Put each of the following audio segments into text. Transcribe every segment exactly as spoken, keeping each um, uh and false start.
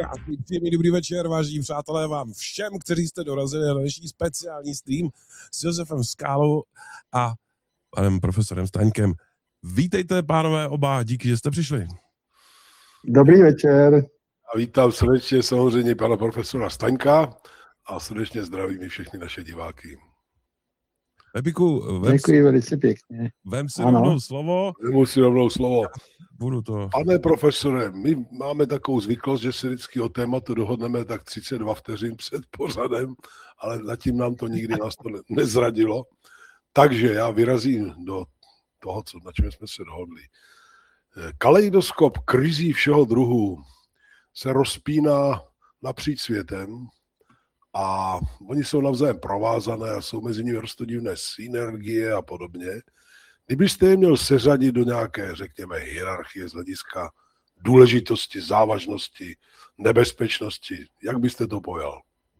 Krásný, příjemný, dobrý večer, vážení přátelé, vám všem, kteří jste dorazili na dnešní speciální stream s Josefem Skálou a panem profesorem Staňkem. Vítejte, pánové, oba, díky, že jste přišli. Dobrý večer. A vítám srdečně samozřejmě pana profesora Staňka a srdečně zdravím i všechny naše diváky. Pepiku, vem děkuji si, velice pěkně. Vem si rovnou slovo. Vem si rovnou slovo. Budu to. Pane profesore, my máme takovou zvyklost, že se vždycky o tématu dohodneme tak třicet dva vteřin před pořadem, ale zatím nám to nikdy nás to nezradilo. Takže já vyrazím do toho, co, na čem jsme se dohodli. Kaleidoskop krizí všeho druhu se rozpíná napříč světem a oni jsou navzájem provázané a jsou mezi nimi roztodivné synergie a podobně. Kdybyste je měl seřadit do nějaké, řekněme, hierarchie z hlediska důležitosti, závažnosti, nebezpečnosti, jak byste to pojal?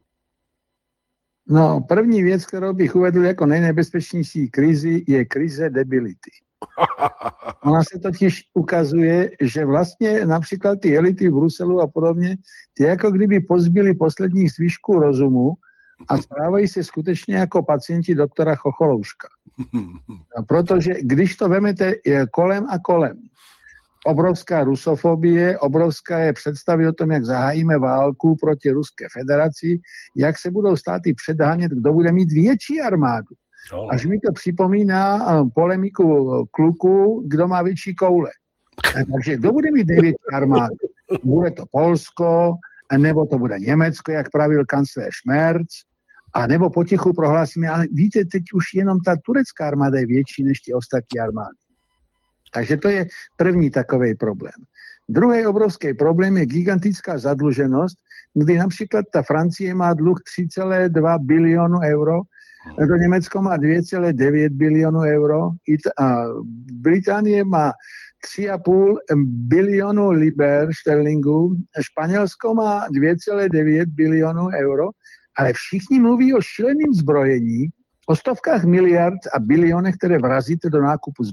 No, první věc, kterou bych uvedl jako nejnebezpečnější krizi, je krize debility. Ona se totiž ukazuje, že vlastně například ty elity v Bruselu a podobně, ty jako kdyby pozbyli posledních zvyšků rozumu a správají se skutečně jako pacienti doktora Chocholouška. Protože když to vemete je kolem a kolem, obrovská rusofobie, obrovská je představy o tom, jak zahájíme válku proti Ruské federaci, jak se budou státy předhánět, kdo bude mít větší armádu. Až mi to připomíná polemiku kluku, kdo má větší koule. Takže kdo bude mít největší armádu? Bude to Polsko, nebo to bude Německo, jak pravil kancléř Merz, a nebo potichu prohlásíme, ale víte, teď už jenom ta turecká armáda je větší než ty ostatní armády. Takže to je první takový problém. Druhý obrovský problém je gigantická zadluženost, kdy například ta Francie má dluh tři celé dva bilionu euro, to Německo má dvě celé devět bilionu euro, a Británie má tři celé pět bilionu liber šterlingů, Španělsko má dvě celé devět bilionu euro, ale všichni mluví o šíleném zbrojení, o stovkách miliard a bilionech, které vrazíte do nákupu zbrojení.